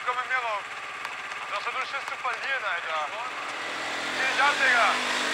komm mit mir rauf. Du hast doch nur Schiss zu verlieren, Alter. Vielen Dank, Digga.